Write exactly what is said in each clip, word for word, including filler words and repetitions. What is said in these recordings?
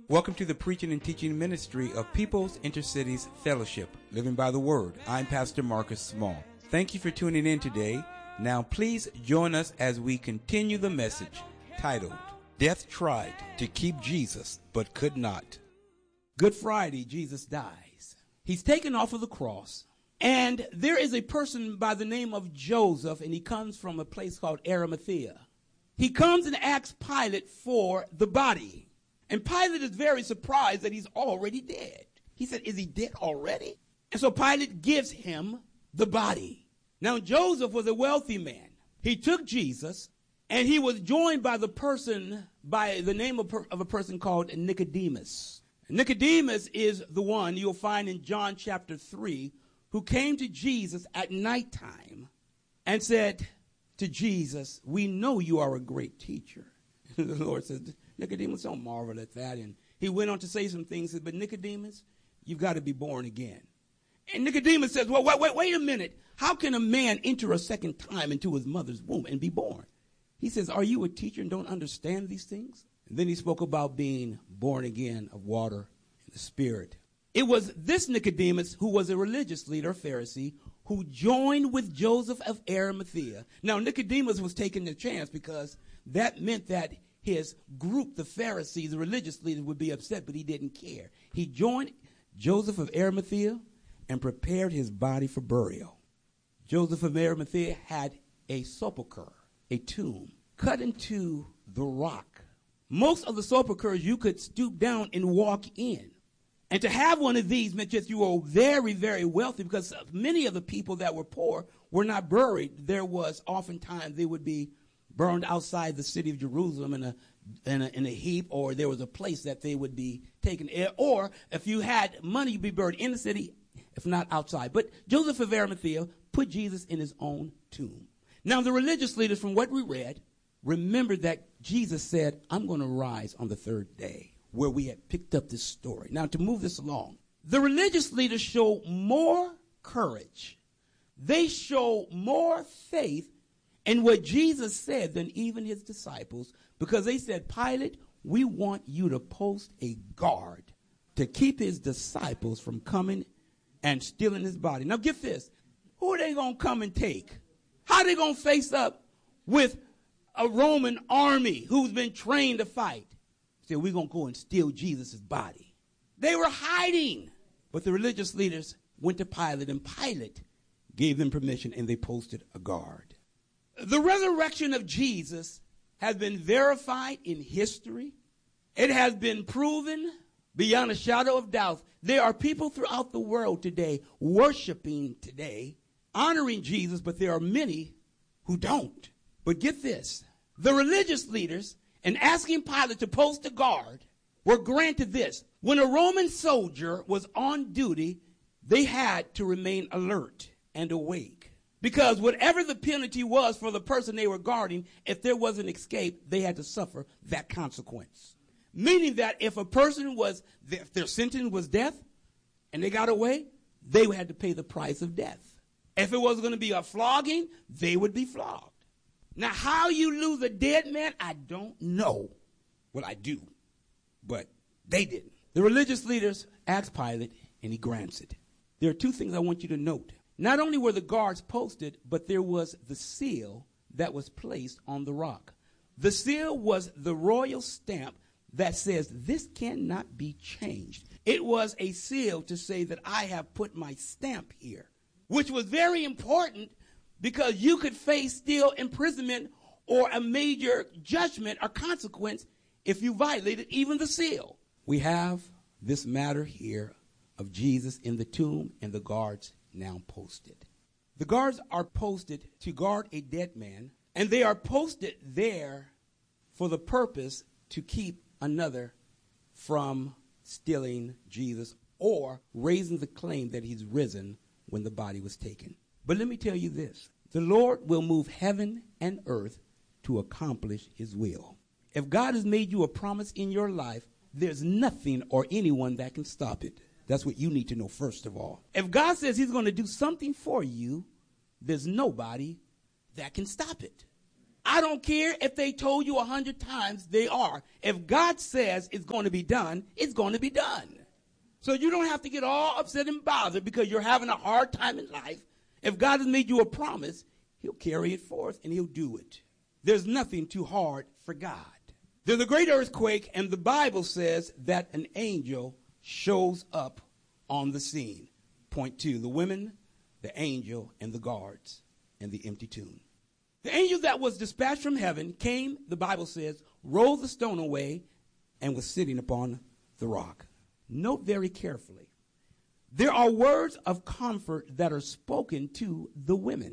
Welcome to the preaching and teaching ministry of People's Intercities Fellowship, Living by the Word. I'm Pastor Marcus Small. Thank you for tuning in today. Now please join us as we continue the message titled, Death Tried to Keep Jesus, but Could Not. Good Friday, Jesus dies. He's taken off of the cross, and there is a person by the name of Joseph, and he comes from a place called Arimathea. He comes and asks Pilate for the body. And Pilate is very surprised that he's already dead. He said, is he dead already? And so Pilate gives him the body. Now, Joseph was a wealthy man. He took Jesus, and he was joined by the person, by the name of, per, of a person called Nicodemus. Nicodemus is the one you'll find in John chapter three, who came to Jesus at nighttime and said to Jesus, we know you are a great teacher. The Lord said, Nicodemus, don't marvel at that. And he went on to say some things, but Nicodemus, you've got to be born again. And Nicodemus says, well, wait, wait, wait a minute. How can a man enter a second time into his mother's womb and be born? He says, are you a teacher and don't understand these things? And then he spoke about being born again of water and the Spirit. It was this Nicodemus, who was a religious leader, a Pharisee, who joined with Joseph of Arimathea. Now, Nicodemus was taking the chance because that meant that his group, the Pharisees, the religious leaders, would be upset, but he didn't care. He joined Joseph of Arimathea and prepared his body for burial. Joseph of Arimathea had a sepulcher, a tomb, cut into the rock. Most of the sepulchers you could stoop down and walk in. And to have one of these meant just you were very, very wealthy, because many of the people that were poor were not buried. There was oftentimes they would be burned outside the city of Jerusalem in a, in a in a heap, or there was a place that they would be taken. Or if you had money, you'd be buried in the city, if not outside. But Joseph of Arimathea put Jesus in his own tomb. Now, the religious leaders, from what we read, remembered that Jesus said, I'm going to rise on the third day, where we had picked up this story. Now, to move this along, the religious leaders show more courage. They show more faith in what Jesus said than even his disciples, because they said, Pilate, we want you to post a guard to keep his disciples from coming and stealing his body. Now, get this. Who are they going to come and take? How are they going to face up with a Roman army who's been trained to fight? Say, we're going to go and steal Jesus' body. They were hiding. But the religious leaders went to Pilate, and Pilate gave them permission, and they posted a guard. The resurrection of Jesus has been verified in history. It has been proven beyond a shadow of doubt. There are people throughout the world today worshiping today, honoring Jesus, but there are many who don't. But get this. The religious leaders, in asking Pilate to post a guard, were granted this. When a Roman soldier was on duty, they had to remain alert and awake. Because whatever the penalty was for the person they were guarding, if there was an escape, they had to suffer that consequence. Meaning that if a person was, if their sentence was death and they got away, they had to pay the price of death. If it was going to be a flogging, they would be flogged. Now, how you lose a dead man, I don't know. Well, I do, but they didn't. The religious leaders asked Pilate, and he grants it. There are two things I want you to note. Not only were the guards posted, but there was the seal that was placed on the rock. The seal was the royal stamp that says this cannot be changed. It was a seal to say that I have put my stamp here, which was very important because you could face still imprisonment or a major judgment or consequence if you violated even the seal. We have this matter here of Jesus in the tomb and the guards now posted. The guards are posted to guard a dead man, and they are posted there for the purpose to keep another from stealing Jesus or raising the claim that he's risen when the body was taken. But let me tell you this. The Lord will move heaven and earth to accomplish his will. If God has made you a promise in your life, there's nothing or anyone that can stop it. That's what you need to know first of all. If God says he's going to do something for you, there's nobody that can stop it. I don't care if they told you a hundred times, they are. If God says it's going to be done, it's going to be done. So you don't have to get all upset and bothered because you're having a hard time in life. If God has made you a promise, he'll carry it forth and he'll do it. There's nothing too hard for God. There's a great earthquake, and the Bible says that an angel shows up on the scene. Point two, the women, the angel, and the guards, and the empty tomb. The angel that was dispatched from heaven came, the Bible says, rolled the stone away, and was sitting upon the rock. Note very carefully, there are words of comfort that are spoken to the women.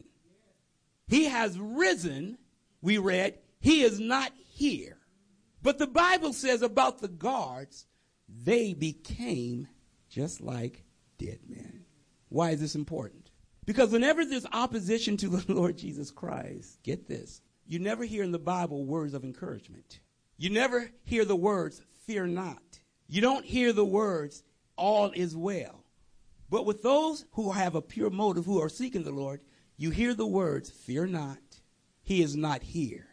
He has risen, we read, he is not here. But the Bible says about the guards, they became just like dead men. Why is this important? Because whenever there's opposition to the Lord Jesus Christ, get this, you never hear in the Bible words of encouragement. You never hear the words, fear not. You don't hear the words, all is well. But with those who have a pure motive, who are seeking the Lord, you hear the words, fear not, he is not here.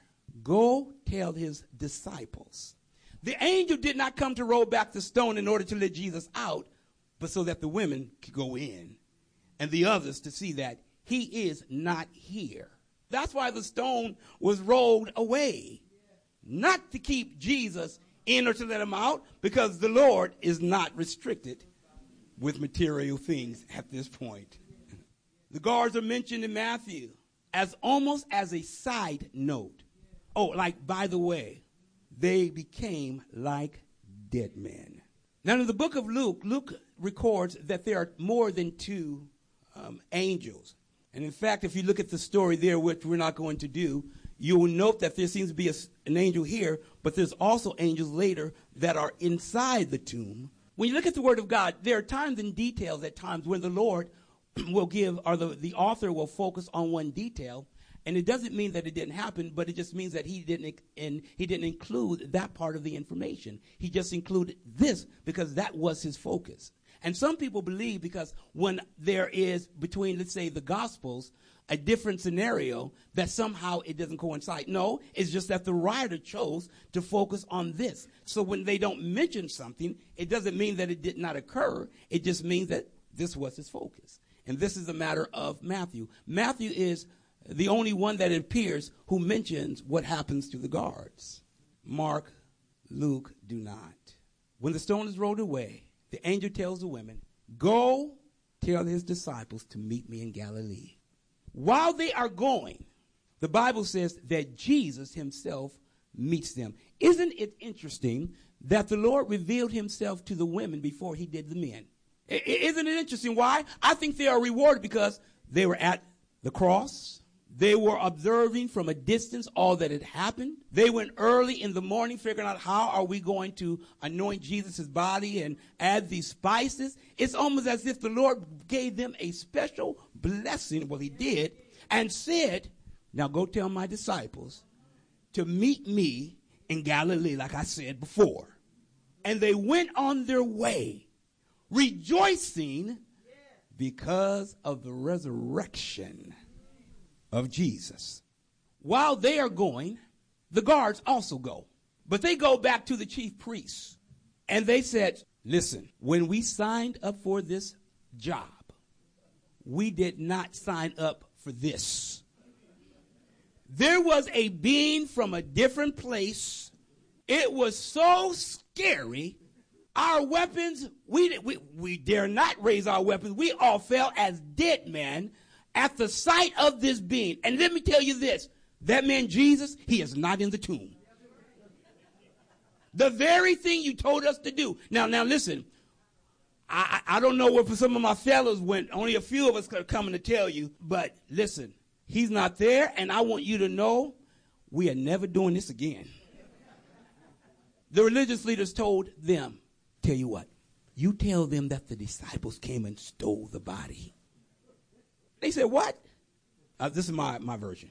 Go tell his disciples. The angel did not come to roll back the stone in order to let Jesus out, but so that the women could go in and the others to see that he is not here. That's why the stone was rolled away, not to keep Jesus in or to let him out, because the Lord is not restricted with material things at this point. The guards are mentioned in Matthew as almost as a side note. Oh, like, by the way, they became like dead men. Now, in the book of Luke, Luke records that there are more than two um, angels. And in fact, if you look at the story there, which we're not going to do, you will note that there seems to be a, an angel here, but there's also angels later that are inside the tomb. When you look at the Word of God, there are times and details at times when the Lord will give, or the, the author will focus on one detail. And it doesn't mean that it didn't happen, but it just means that he didn't and he didn't include that part of the information. He just included this because that was his focus. And some people believe because when there is between, let's say, the Gospels, a different scenario, that somehow it doesn't coincide. No, it's just that the writer chose to focus on this. So when they don't mention something, it doesn't mean that it did not occur. It just means that this was his focus. And this is a matter of Matthew. Matthew is the only one that appears who mentions what happens to the guards. Mark, Luke do not. When the stone is rolled away, the angel tells the women, go tell his disciples to meet me in Galilee. While they are going, the Bible says that Jesus himself meets them. Isn't it interesting that the Lord revealed himself to the women before he did the men? I- isn't it interesting? Why? I think they are rewarded because they were at the cross. They were observing from a distance all that had happened. They went early in the morning figuring out how are we going to anoint Jesus' body and add these spices. It's almost as if the Lord gave them a special blessing, well, he did, and said, now go tell my disciples to meet me in Galilee, like I said before. And they went on their way, rejoicing because of the resurrection of Jesus. While they are going, the guards also go. But they go back to the chief priests. And they said, listen, when we signed up for this job, we did not sign up for this. There was a being from a different place. It was so scary. Our weapons, we, we, we dare not raise our weapons. We all fell as dead men at the sight of this being. And let me tell you this, that man Jesus, he is not in the tomb. The very thing you told us to do. Now, now listen, I, I don't know where some of my fellows went. Only a few of us are coming to tell you. But listen, he's not there, and I want you to know we are never doing this again. The religious leaders told them, tell you what, you tell them that the disciples came and stole the body. They said, what? Uh, this is my, my version.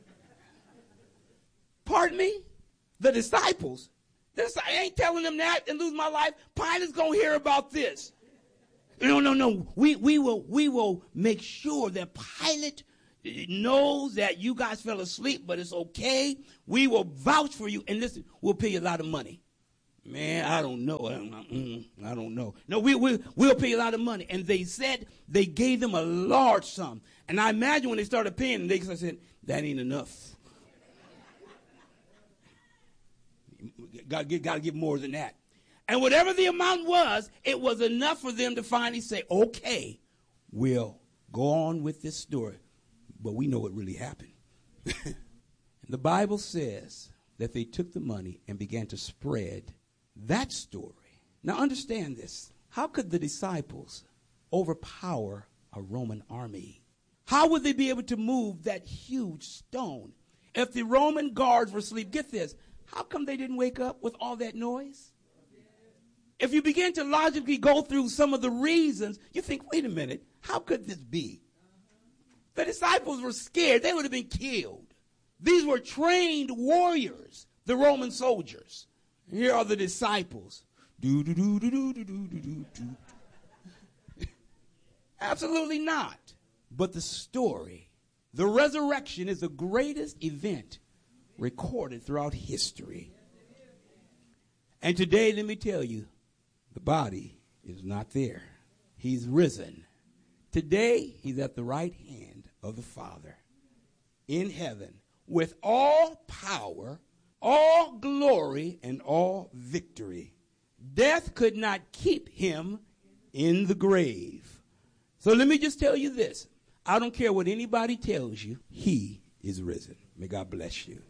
Pardon me? The disciples? This, I ain't telling them that and lose my life. Pilate's going to hear about this. No, no, no. We, we, will, we will make sure that Pilate knows that you guys fell asleep, but it's okay. We will vouch for you. And listen, we'll pay you a lot of money. Man, I don't know. I don't, I don't know. No, we, we, we'll pay you a lot of money. And they said they gave them a large sum. And I imagine when they started paying, they said, that ain't enough. Got to got to give more than that. And whatever the amount was, it was enough for them to finally say, okay, we'll go on with this story. But we know what really happened. The Bible says that they took the money and began to spread that story. Now understand this. How could the disciples overpower a Roman army? How would they be able to move that huge stone? If the Roman guards were asleep, get this, how come they didn't wake up with all that noise? If you begin to logically go through some of the reasons, you think, wait a minute, how could this be? The disciples were scared. They would have been killed. These were trained warriors, the Roman soldiers. Here are the disciples. Do, do, do, do, do, do, do, do, do. Absolutely not. But the story, the resurrection, is the greatest event recorded throughout history. And today, let me tell you, the body is not there. He's risen. Today, he's at the right hand of the Father in heaven with all power, all glory, and all victory. Death could not keep him in the grave. So let me just tell you this. I don't care what anybody tells you. He is risen. May God bless you.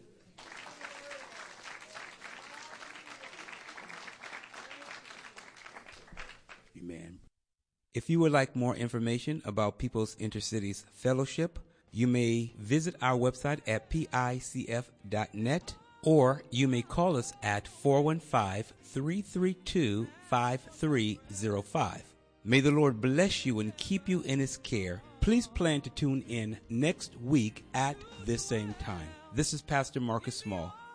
Amen. If you would like more information about People's Intercities Fellowship, you may visit our website at P I C F dot net, or you may call us at four one five, three three two, five three zero five. May the Lord bless you and keep you in his care. Please plan to tune in next week at this same time. This is Pastor Marcus Small.